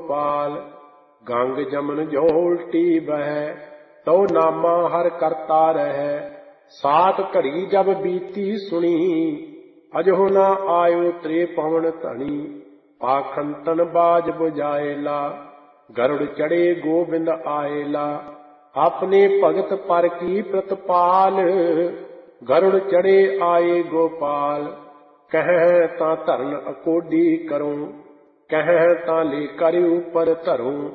गोपाल। गंग जमन जो उल्टी बह, तो नामा हर करता रह। सात घड़ी जब बीती सुनी, अजो न आयो त्रे पवन धनी। पाखंतन बाज बुझाएला, गरुड़ चढ़े गोबिंद आएला। अपने भगत पर की प्रतिपाल, गरुड़ चढ़े आए गोपाल। कह तां धरन अकोडी करूं, कह तां ले कर ऊपर धरूं।